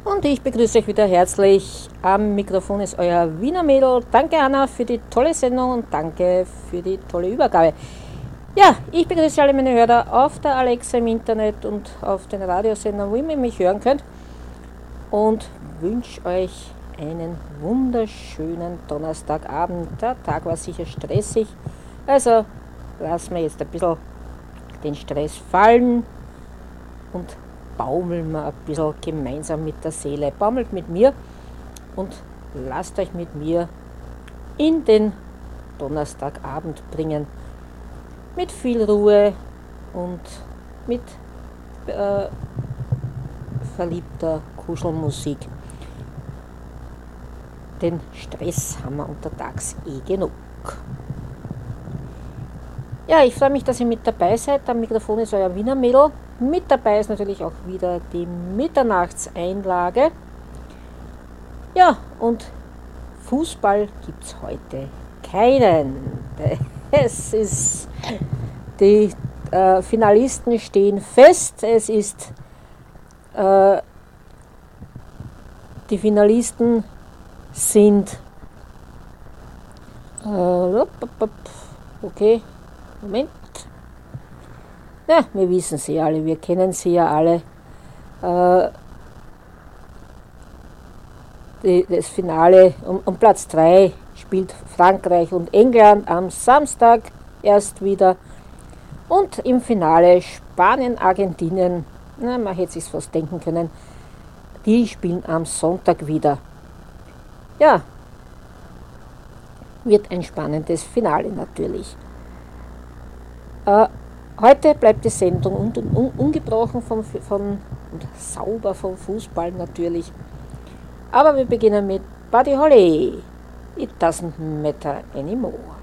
Und ich begrüße euch wieder herzlich. Am Mikrofon ist euer Wiener Mädel. Danke Anna für die tolle Sendung und danke für die tolle Übergabe. Ja, ich begrüße alle meine Hörer auf der Alexa im Internet und auf den Radiosendern, wo ihr mich hören könnt. Und wünsche euch einen wunderschönen Donnerstagabend. Der Tag war sicher stressig, also lassen wir jetzt ein bisschen den Stress fallen und baumeln wir ein bisschen gemeinsam mit der Seele. Baumelt mit mir und lasst euch mit mir in den Donnerstagabend bringen. Mit viel Ruhe und mit verliebter Kuschelmusik. Den Stress haben wir untertags genug. Ja, ich freue mich, dass ihr mit dabei seid. Am Mikrofon ist euer Wiener Mädel. Mit dabei ist natürlich auch wieder die Mitternachtseinlage. Ja, und Fußball gibt es heute keinen. Es ist, die Finalisten stehen fest. Es ist, die Finalisten sind, okay, Moment. Ja, wir wissen sie alle, wir kennen sie ja alle. Das Finale um Platz 3 spielt Frankreich und England am Samstag erst wieder. Und im Finale Spanien, Argentinien, man hätte sich fast denken können, die spielen am Sonntag wieder. Ja, wird ein spannendes Finale natürlich. Heute bleibt die Sendung ungebrochen und sauber vom Fußball natürlich. Aber wir beginnen mit Buddy Holly. It doesn't matter anymore.